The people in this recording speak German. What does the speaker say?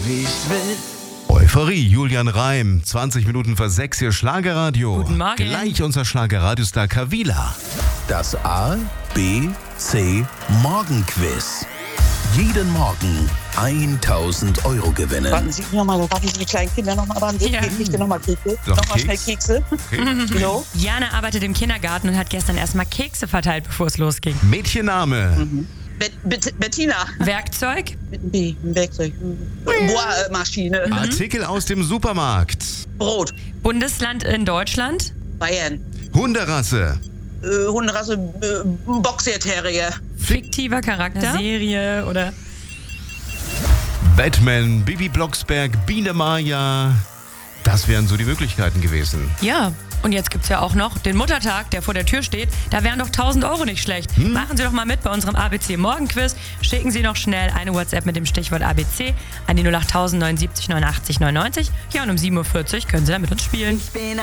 wie ich will. Euphorie, Julian Reim, 20 Minuten vor 6 hier Schlagerradio. Guten Morgen. Gleich unser Schlagerradiostar Kavila. Das A, B, C Morgenquiz. Jeden Morgen 1.000 Euro gewinnen. Warten Sie nochmal, darf ich die kleinen Kinder nochmal ran? Ja. Gebe ich dir nochmal Kekse? Doch, Nochmal Keks. schnell Kekse? Okay. So. Jana arbeitet im Kindergarten und hat gestern erstmal Kekse verteilt, bevor es losging. Mädchenname. Bettina. Werkzeug? B, ein Werkzeug. Bohrmaschine. Artikel aus dem Supermarkt. Brot. Bundesland in Deutschland? Bayern. Hunderasse. Hunderasse. Boxer Terrier. Fiktiver Charakter? Serie oder... Batman, Bibi Blocksberg, Biene Maya. Das wären so die Möglichkeiten gewesen. Ja. Und jetzt gibt's ja auch noch den Muttertag, der vor der Tür steht. Da wären doch 1.000 Euro nicht schlecht. Machen Sie doch mal mit bei unserem ABC Morgenquiz. Schicken Sie noch schnell eine WhatsApp mit dem Stichwort ABC an die 08000 79 89 99. Ja, und um 7.40 Uhr können Sie dann mit uns spielen.